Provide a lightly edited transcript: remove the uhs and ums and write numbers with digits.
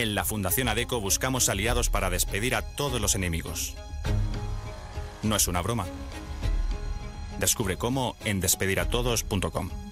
En la Fundación ADECO buscamos aliados para despedir a todos los enemigos. No es una broma. Descubre cómo en despediratodos.com.